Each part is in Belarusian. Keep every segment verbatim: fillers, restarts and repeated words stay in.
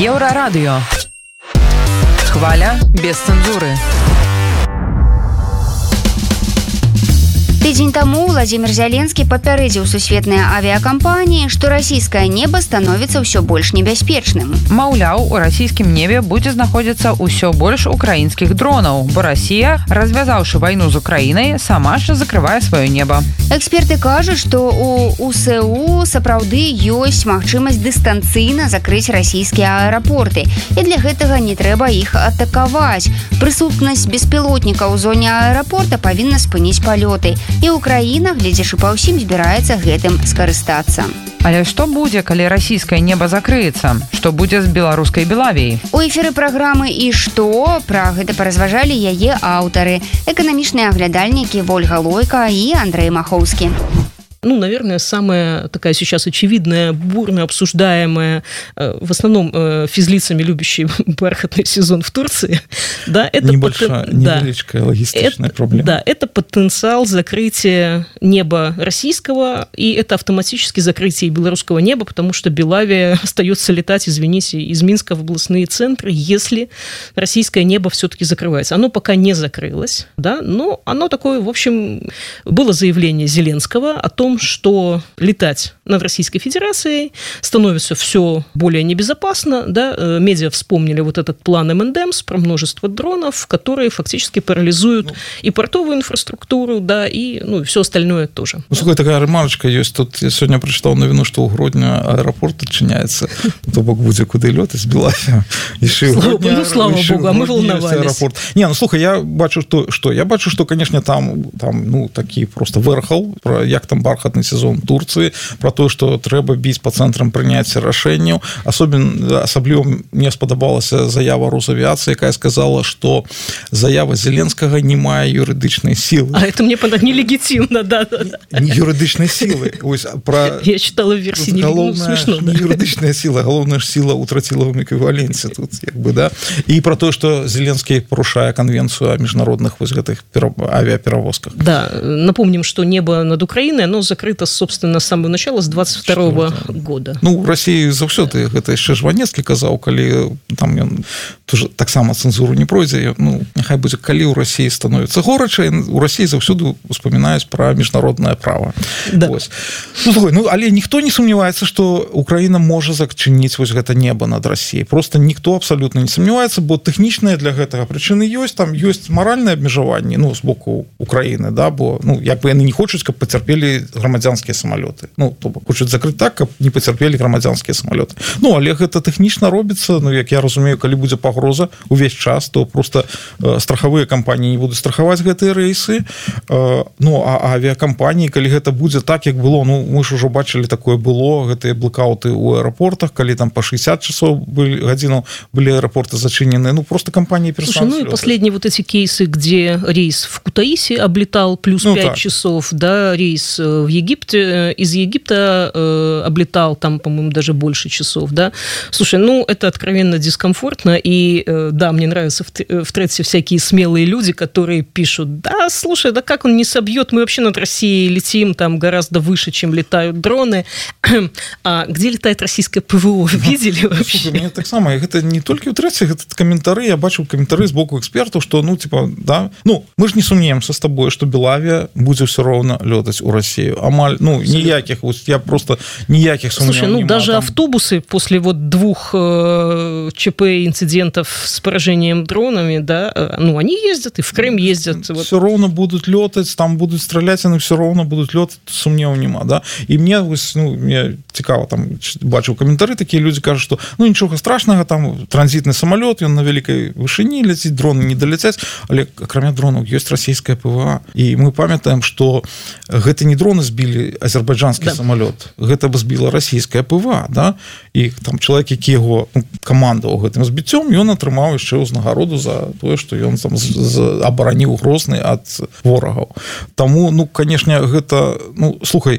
Еўрарадыё. Хваля без цэнзуры. Тыдзень таму Владимир Зеленскі папярэдзіў сусветныя авіякампаніі, што расійскае неба становіцца ўсё больш небяспечным. Маўляў, у расійскім небе будзе знаходзіцца ўсё больш украінскіх дронаў, бо Расія, развязаўшы вайну з Украінай, сама ж закрывае сваё неба. Эксперты кажуць, што у УСУ сапраўды ёсць магчымасць дыстанцыйна закрыць расійскія аэрапорты, і для гэтага не трэба іх атакаваць. Прысутнасць беспілотнікаў у зоне аэрапорта павінна спыніць палёты. І Украіна, гледзячы па ўсім, збіраецца гэтым скарыстацца. Але што будзе, калі расійскае неба закрыецца? Што будзе з беларускай Белавіяй? У эфіры праграмы «І што?» пра гэта паразважалі яе аўтары, эканамічныя аглядальнікі Вольга Лойка и Андрей Маховский. Ну, наверное, самая такая сейчас очевидная, бурно обсуждаемая, в основном физлицами любящий бархатный сезон в Турции. Да, это небольшая, потен... невеличкая да, логистичная это, проблема. Да, это потенциал закрытия неба российского, и это автоматически закрытие белорусского неба, потому что Белавия остается летать, извините, из Минска в областные центры, если российское небо все-таки закрывается. Оно пока не закрылось, да, но оно такое, в общем, было заявление Зеленского о том, что летать над Российской Федерацией становится все более небезопасно. Да? Медиа вспомнили вот этот план эм энд эмс про множество дронов, которые фактически парализуют ну, и портовую инфраструктуру, да, и, ну, и все остальное тоже. Ну, слухай, такая ремарочка есть. Тут я сегодня прочитал новину, что у Гродня аэропорт отчиняется. То бок будет куда лёт из Белавии. Ну, слава богу, а мы волновались. Не, ну, слухай, я бачу, что, я бачу, что, конечно, там, там, ну, такие просто верхал, про як там бархатный сезон Турции, про то, что трэба біць по центрам прыняцця рашэнняў. Особенно, асабліва мне спадабалася заява Росавиации, якая сказала, что заява Зеленскага не мае юридычнай силы. А это мне понятно, нелегитимно, да, да. Не юридычнай силы. Про... Я читала в версии, не ну, смешно. Не юридычная сила, галоўная ж сила ў трацілавым эквіваленце тут, як бы, да. И про то, что Зеленский порушае конвенцию о международных вот этих авиаперевозках. Да, напомним, что небо над Украиной, оно закрыто, собственно, с самого начала, с двадцать второго года. Ну, в России заўсёды, гэта яшчэ Жванецкі казаў, калі там ён тоже таксама цэнзуру не пройдзе, ну, няхай будзе, калі ў России становіцца горача, у России заўсёды успамінаюць пра міжнароднае права. Да. Ну, слухай, ну, але ніхто не сумняваецца, што Украіна можа зачыніць вось гэта неба над Россией. Просто ніхто абсалютна не сумняваецца, бо тэхнічныя для гэтага прычыны ёсць, там ёсць маральнае абмежаванне, ну, з боку Украіны, да, бо, ну, як бы яны не хочуць, каб пацярпелі грамадзянскія самолеты. Ну, то бок хочуць закрыць так, каб не пацярпелі грамадзянскія самолеты. Ну, але гэта тэхнічна робіцца, ну, як я разумею, калі будзе пагроза увесь час, то просто э, страхавыя кампаніі не будуць страхаваць гэтыя рэйсы. Э, ну, а авіякампаніі, калі гэта будзе так, як было, ну, мы ж ужо бачылі, такое было, гэтыя блэкауты ў аэрапортах, калі там па шэсцьдесят часоў былі, гадзінаў былі аэрапорты зачынены, ну, просто компании персонал. Слушай, ну, и последние вот эти кейсы, где рейс в Кутаиси облетал плюс ну, пять так. часов, да, рейс в Египте, из Египта э, облетал там, по-моему, даже больше часов, да. Слушай, ну, это откровенно дискомфортно, и, э, да, мне нравятся в, в трете всякие смелые люди, которые пишут, да, слушай, да как он не собьет, мы вообще над Россией летим там гораздо выше, чем летают дроны. А где летает российское ПВО? Видели вообще? Слушай, мне так само, это не только в трете, это комментарии, я бачу комментарии с боку экспертов, что, ну, типа, да, ну, мы же не сумнеемся с тобой, что Белавия будет все равно летать у России. Амаль, ну, никаких, я просто никаких сомнений. Слушай, ну, нема, даже там... автобусы после вот двух э, ЧП инцидентов с поражением дронами, да, э, ну, они ездят и в Крым ездят. Все вот. равно будут летать, там будут стрелять, они все равно будут летать, сумневу нема, да. И мне, ну, мне цікаво, там, бачу комментарии, такие люди кажут, что, ну, ничего страшного, там, транзитный самолет, он на великой вышине летит, дроны не долетят, але, кроме дронов, есть российская ПВА. И мы памятаем, что это не дроны сбили азербайджанский да. самолет, это бы сбила российская ПВА, да, и там человек, який его ну, командовал этим сбитем, и он отрымал еще узнагароду за то, что он там оборонил Грозный от ворогов. Тому, ну, конечно, это, ну, слухай,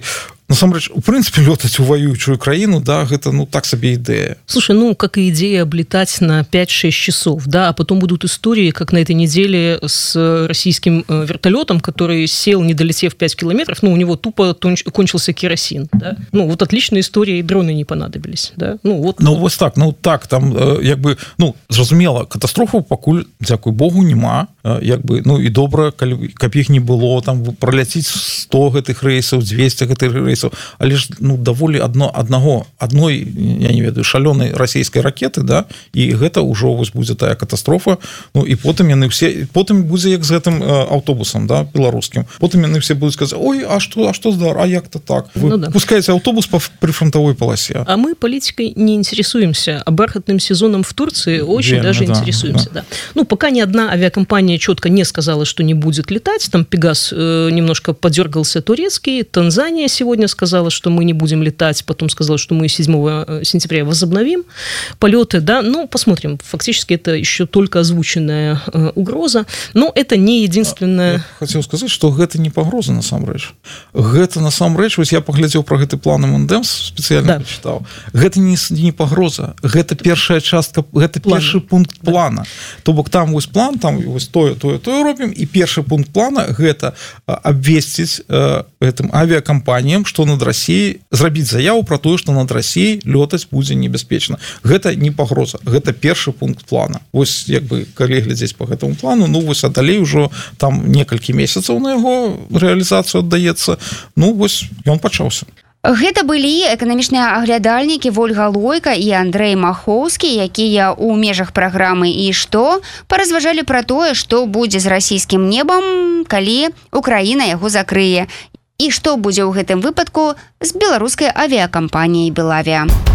насамрэч у прынцыпе лётаць у ваюючую краіну, да, гэта ну так сабе ідэя. Слушай, ну как и идея облетать на пять-шесть часов, да, а потом будут истории, как на этой неделе с российским вертолетом, который сел, не долетев пять километров, ну у него тупо кончился керосин, да. Ну вот отличная история, и дроны не понадобились, да. Ну вот. Ну вот так, ну так, там як бы, ну зразумела, катастрофу пакуль, дзякуй Богу, нема, як бы, ну і добра, каб іх не было, там проляціць сто гэтых рэйсаў, двести гэтых рэйсаў, але ж ну даволі адно аднаго адной, я не ведаю, шалёнай расійскай ракеты, да, і гэта ўжо вось будзе тая катастрофа. Ну і потым яны все, потым будзе як з гэтым аўтобусам, да, беларускім, потым яны все будуць сказаць: ой, а что, а что здар, а як-то так, вы ну, да. пускаете аўтобус по прифронтовой полосе. А мы политикой не интересуемся, а бархатным сезоном в Турции очень Верно, даже да, интересуемся, да. да. Ну пока ни одна авиакомпания четко не сказала, что не будет летать, там Пегас э, немножко подергался турецкий, Танзания сегодня сказала, что мы не будем летать, потом сказала, что мы седьмого сентября возобновим полеты, да, ну посмотрим, фактически это еще только озвученная э, угроза, но это не единственная. Я хотел сказать, что гэта не погроза насамрэч, гэта насамрэч, вось я поглядзеў про гэты план эм энд эм специально да. почитал, гэта не, не погроза, гэта первая частка, гэта план. Першы пункт плана, то бок там вось план, там вось тое, тое, тое робім, і першы пункт плана гэта абвесціць э, гэтым авиакомпаніям, што над Расіяй, зрабіць заяву про тое, што над Расіяй лётаць будзе небяспечна. Гэта не пагроза, гэта першы пункт плана. Вось як бы калі глядзець по гэтаму плану, ну вось а далей ужо там некалькі месяцаў на яго рэалізацыю аддаецца. Ну вось ён пачаўся. Гэта былі эканамічныя аглядальнікі Вольга Лойка і Андрэй Махоўскі, якія ў межах праграмы «І што?» паразважалі пра тое, што будзе з расійскім небам, калі Украіна яго закрые. І што будзе ў гэтым выпадку з беларускай авіякампаніяй «Белавія».